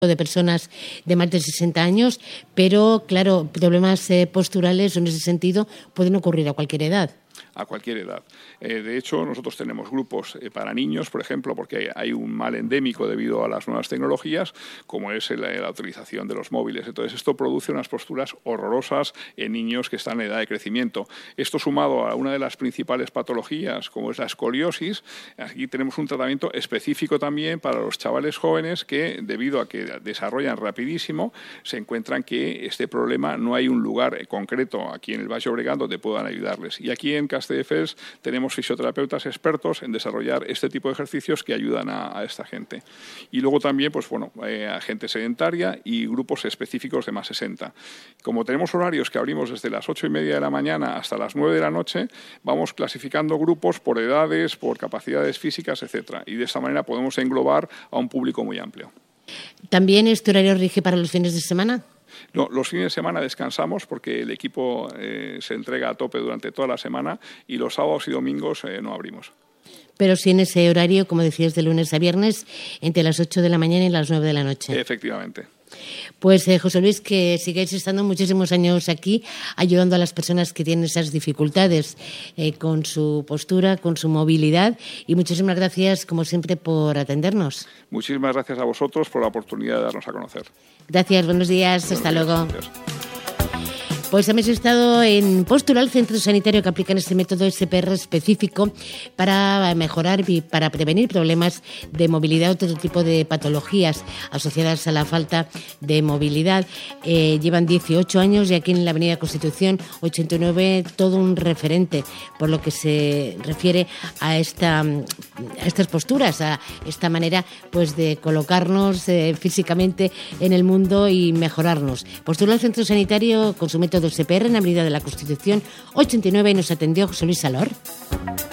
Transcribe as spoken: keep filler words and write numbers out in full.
de personas de más de sesenta años, pero claro, problemas eh, posturales en ese sentido pueden ocurrir a cualquier edad. A cualquier edad. Eh, de hecho, nosotros tenemos grupos eh, para niños, por ejemplo, porque hay, hay un mal endémico debido a las nuevas tecnologías, como es el, la utilización de los móviles. Entonces, esto produce unas posturas horrorosas en niños que están en edad de crecimiento. Esto sumado a una de las principales patologías, como es la escoliosis, aquí tenemos un tratamiento específico también para los chavales jóvenes que, debido a que desarrollan rapidísimo, se encuentran que este problema no hay un lugar concreto aquí en el Baix Llobregat donde puedan ayudarles. Y aquí en Castelldefels tenemos fisioterapeutas expertos en desarrollar este tipo de ejercicios que ayudan a, a esta gente. Y luego también, pues bueno, eh, a gente sedentaria y grupos específicos de más sesenta. Como tenemos horarios que abrimos desde las ocho y media de la mañana hasta las nueve de la noche, vamos clasificando grupos por edades, por capacidades físicas, etcétera. Y de esta manera podemos englobar a un público muy amplio. ¿También este horario rige para los fines de semana? No, los fines de semana descansamos porque el equipo eh, se entrega a tope durante toda la semana y los sábados y domingos eh, no abrimos. Pero sí en ese horario, como decías, de lunes a viernes, entre las ocho de la mañana y las nueve de la noche. Efectivamente. Pues eh, José Luis, que sigáis estando muchísimos años aquí ayudando a las personas que tienen esas dificultades eh, con su postura, con su movilidad, y muchísimas gracias, como siempre, por atendernos. Muchísimas gracias a vosotros por la oportunidad de darnos a conocer. Gracias, buenos días, Buenos hasta días, luego. Adiós. Pues hemos estado en Postural, centro sanitario que aplican este método S P R específico para mejorar y para prevenir problemas de movilidad o otro tipo de patologías asociadas a la falta de movilidad. Eh, llevan dieciocho años y aquí en la Avenida Constitución ochenta y nueve todo un referente por lo que se refiere a, esta, a estas posturas, a esta manera pues de colocarnos eh, físicamente en el mundo y mejorarnos. Postural, centro sanitario con su método S P R en la Avenida de la Constitución ochenta y nueve y nos atendió José Luis Salor.